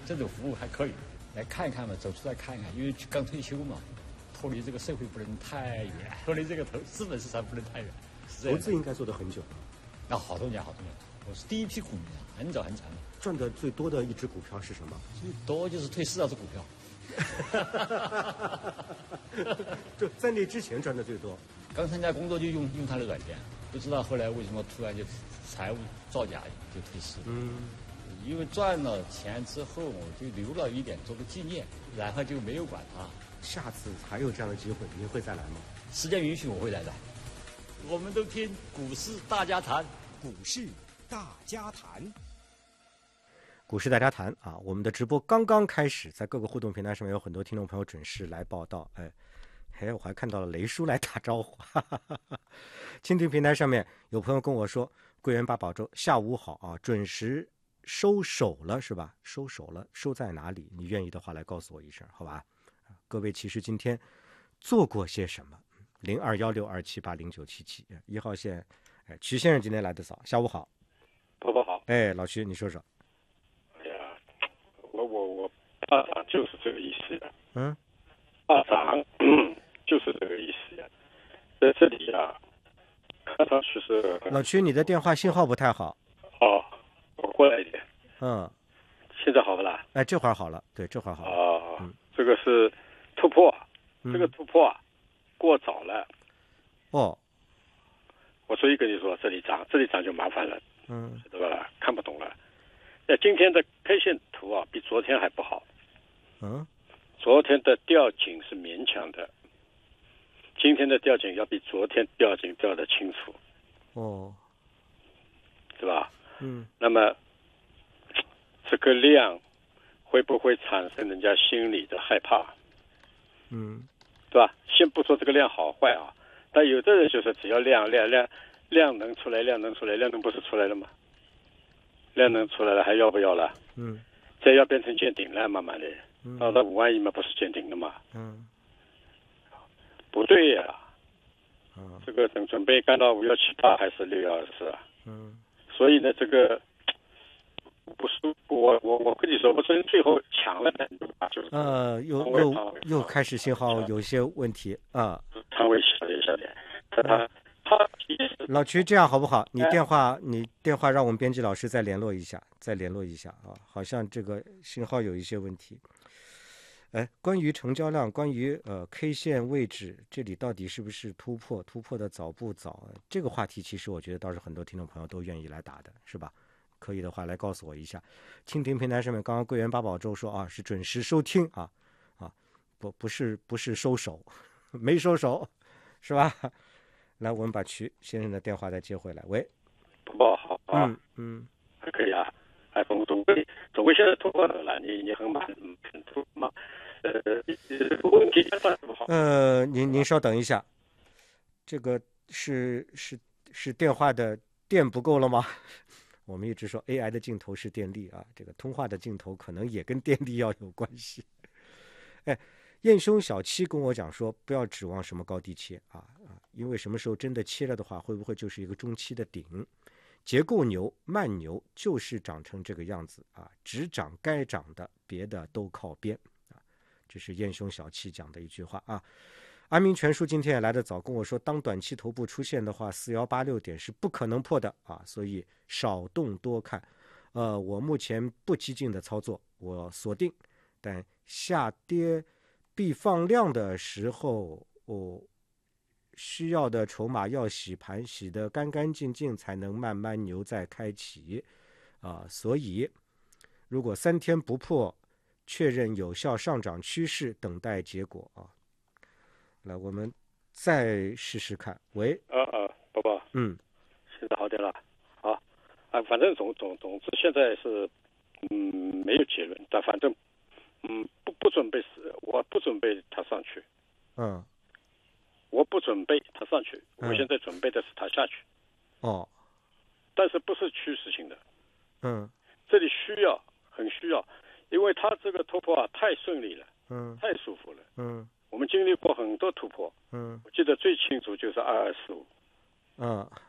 这种服务还可以，来看一看嘛，走出来看一看，因为刚退休嘛，脱离这个社会不能太远，脱离这个资本市场不能太远。 投资应该做得很久了。 那好多年，我是第一批股民，很早了。 赚的最多的一只股票是什么？ 最多就是退4-2只股票。 就在那之前赚的最多。 刚参加工作就用他的软件，不知道后来为什么突然就财务造假就退市。因为赚了钱之后，我就留了一点做个纪念，然后就没有管它。 下次还有这样的机会，您会再来吗？ 时间允许，我会来的。我们都听股市大家谈， 股市大家谈。 股市大家谈啊，我们的直播刚刚开始，在各个互动平台上面有很多听众朋友准时来报道。我还看到了雷叔来打招呼。蜻蜓平台上面有朋友跟我说，桂圆八宝粥下午好啊，准时收手了是吧？收手了，收在哪里？你愿意的话来告诉我一声，好吧？各位其实今天做过些什么？021627809771号线，曲先生今天来的早，下午好。 婆婆好。 老徐你说说。 我大涨就是这个意思的。大涨就是这个意思的。在这里看上去是。 老徐，你的电话信号不太好。 我过来一点。现在好不啦？ 这会儿好了，对，这会儿好了。 这个是突破，这个突破过早了。我所以跟你说，这里涨就麻烦了。知道吧？看不懂了。今天的 K 线图比昨天还不好。昨天的吊颈是勉强的，今天的吊颈要比昨天吊颈吊得清楚。是吧？那么这个量会不会产生人家心理的害怕？对吧？先不说这个量好坏但有的人就是只要量能出来，量能不是出来了吗？量能出来了，还要不要了？再要变成见顶了，慢慢的，到了5万亿嘛，不是见顶了吗？不对呀。这个准备干到5178还是6124啊？所以呢，这个不是我跟你说，我真最后抢了就是又开始信号有些问题稍微小一点， 老徐，这样好不好？你电话让我们编辑老师再联络一下好像这个信号有一些问题。关于成交量，关于K 线位置，这里到底是不是突破的早不早？这个话题其实我觉得倒是很多听众朋友都愿意来打的，是吧？可以的话来告诉我一下。蜻蜓平台上面刚刚桂圆八宝粥说是准时收听不是收手，没收手，是吧？来，我们把曲先生的电话再接回来。喂， 不好还可以总归现在突破了，你很满足吗？问题不好。 您稍等一下，这个是电话的电不够了吗？我们一直说 AI 的镜头是电力这个通话的镜头可能也跟电力要有关系。燕兄小七跟我讲说，不要指望什么高低切因为什么时候真的切了的话，会不会就是一个中期的顶？结构牛慢牛就是长成这个样子只长该长的，别的都靠边这是燕兄小七讲的一句话安民全书今天也来得早，跟我说，当短期头部出现的话，4186点是不可能破的所以少动多看。我目前不激进的操作，我锁定，但下跌必放量的时候需要的筹码要洗盘，洗得干干净净，才能慢慢牛再开启所以如果3天不破，确认有效上涨趋势，等待结果来，我们再试试看。喂， 宝宝，现在好点了反正总之现在是没有结论，但反正不准备我不准备它上去，我不准备它上去，我现在准备的是它下去但是不是趋势性的这里很需要，因为它这个突破太顺利了太舒服了我们经历过很多突破我记得最清楚就是2245